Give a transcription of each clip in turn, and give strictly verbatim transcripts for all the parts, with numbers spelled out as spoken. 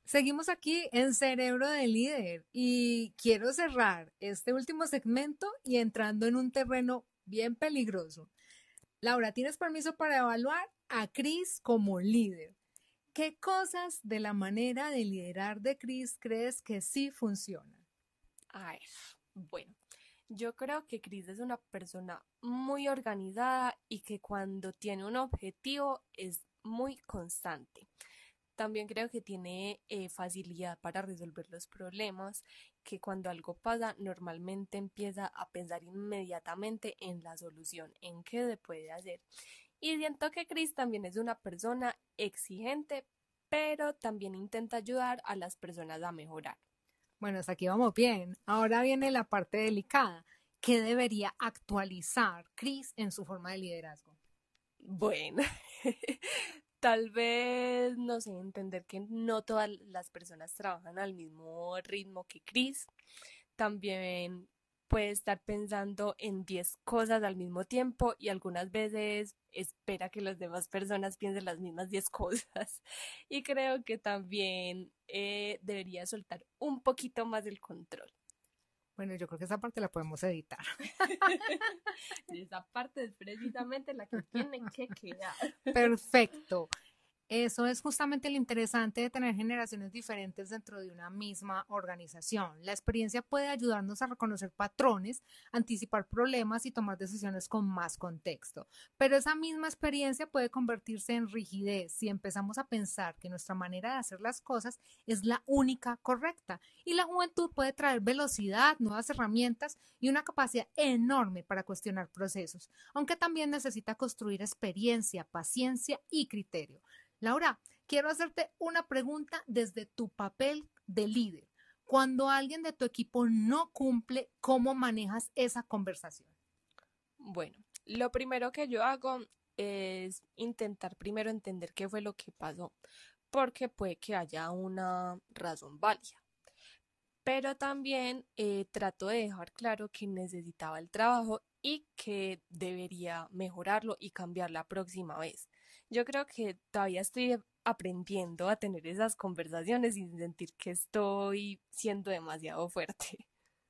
Seguimos aquí en Cerebro de Líder y quiero cerrar este último segmento y entrando en un terreno bien peligroso. Laura, ¿tienes permiso para evaluar a Cris como líder? ¿Qué cosas de la manera de liderar de Cris crees que sí funcionan? A ver, bueno, yo creo que Cris es una persona muy organizada y que cuando tiene un objetivo es muy constante. También creo que tiene eh, facilidad para resolver los problemas, que cuando algo pasa normalmente empieza a pensar inmediatamente en la solución, en qué se puede hacer. Y siento que Chris también es una persona exigente, pero también intenta ayudar a las personas a mejorar. Bueno, hasta aquí vamos bien. Ahora viene la parte delicada. ¿Qué debería actualizar Cris en su forma de liderazgo? Bueno, tal vez, no sé, entender que no todas las personas trabajan al mismo ritmo que Chris. También puede estar pensando en diez cosas al mismo tiempo y algunas veces espera que las demás personas piensen las mismas diez cosas. Y creo que también eh, debería soltar un poquito más el control. Bueno, yo creo que esa parte la podemos editar. Esa parte es precisamente la que tiene que quedar. Perfecto. Eso es justamente lo interesante de tener generaciones diferentes dentro de una misma organización. La experiencia puede ayudarnos a reconocer patrones, anticipar problemas y tomar decisiones con más contexto. Pero esa misma experiencia puede convertirse en rigidez si empezamos a pensar que nuestra manera de hacer las cosas es la única correcta. Y la juventud puede traer velocidad, nuevas herramientas y una capacidad enorme para cuestionar procesos, aunque también necesita construir experiencia, paciencia y criterio. Laura, quiero hacerte una pregunta desde tu papel de líder. Cuando alguien de tu equipo no cumple, ¿cómo manejas esa conversación? Bueno, lo primero que yo hago es intentar primero entender qué fue lo que pasó, porque puede que haya una razón válida. Pero también eh, trato de dejar claro que necesitaba el trabajo y que debería mejorarlo y cambiar la próxima vez. Yo creo que todavía estoy aprendiendo a tener esas conversaciones sin sentir que estoy siendo demasiado fuerte.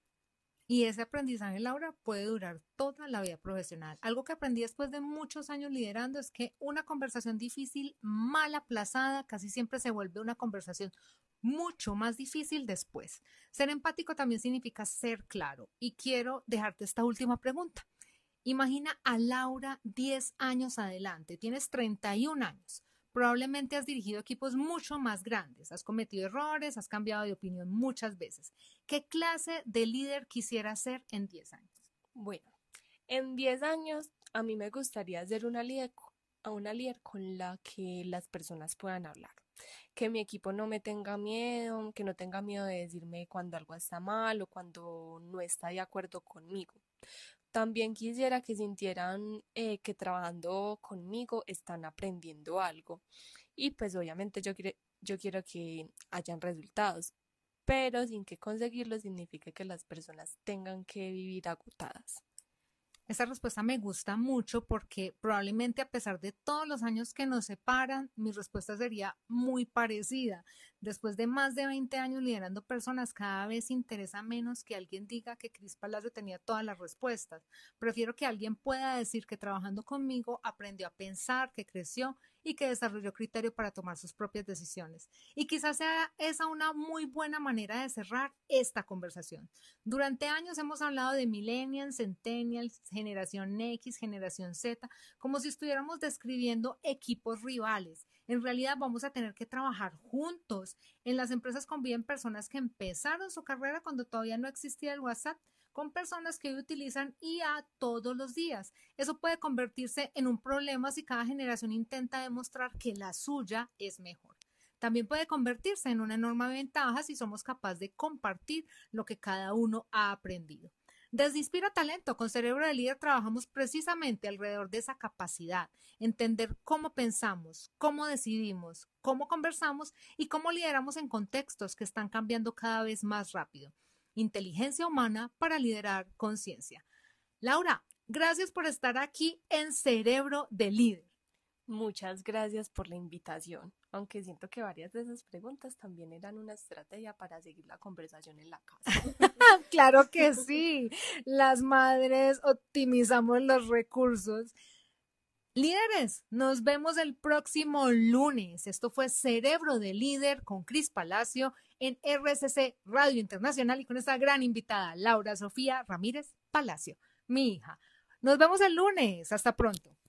Y ese aprendizaje, Laura, puede durar toda la vida profesional. Algo que aprendí después de muchos años liderando es que una conversación difícil, mal aplazada, casi siempre se vuelve una conversación mucho más difícil después. Ser empático también significa ser claro. Y quiero dejarte esta última pregunta. Imagina a Laura diez años adelante, tienes treinta y un años. Probablemente has dirigido equipos mucho más grandes, has cometido errores, has cambiado de opinión muchas veces. ¿Qué clase de líder quisieras ser en diez años? Bueno, en diez años a mí me gustaría ser una líder, a una líder con la que las personas puedan hablar. Que mi equipo no me tenga miedo, que no tenga miedo de decirme cuando algo está mal o cuando no está de acuerdo conmigo. También quisiera que sintieran eh, que trabajando conmigo están aprendiendo algo. Y pues obviamente yo, quiero yo quiero que hayan resultados, pero sin que conseguirlo signifique que las personas tengan que vivir agotadas. Esa respuesta me gusta mucho porque probablemente a pesar de todos los años que nos separan, mi respuesta sería muy parecida. Después de más de veinte años liderando personas, cada vez interesa menos que alguien diga que Cris Palacio tenía todas las respuestas. Prefiero que alguien pueda decir que trabajando conmigo aprendió a pensar, que creció y que desarrolló criterio para tomar sus propias decisiones. Y quizás sea esa una muy buena manera de cerrar esta conversación. Durante años hemos hablado de millennials, centennials, generación X, generación Z, como si estuviéramos describiendo equipos rivales. En realidad vamos a tener que trabajar juntos. En las empresas conviven personas que empezaron su carrera cuando todavía no existía el WhatsApp con personas que hoy utilizan I A todos los días. Eso puede convertirse en un problema si cada generación intenta demostrar que la suya es mejor. También puede convertirse en una enorme ventaja si somos capaces de compartir lo que cada uno ha aprendido. Desde Inspira Talento con Cerebro de Líder trabajamos precisamente alrededor de esa capacidad, entender cómo pensamos, cómo decidimos, cómo conversamos y cómo lideramos en contextos que están cambiando cada vez más rápido. Inteligencia humana para liderar conciencia. Laura, gracias por estar aquí en Cerebro de Líder. Muchas gracias por la invitación, aunque siento que varias de esas preguntas también eran una estrategia para seguir la conversación en la casa. Claro que sí, las madres optimizamos los recursos. Líderes, nos vemos el próximo lunes. Esto fue Cerebro de Líder con Cris Palacio en R C C Radio Internacional y con esta gran invitada, Laura Sofía Ramírez Palacio, mi hija. Nos vemos el lunes. Hasta pronto.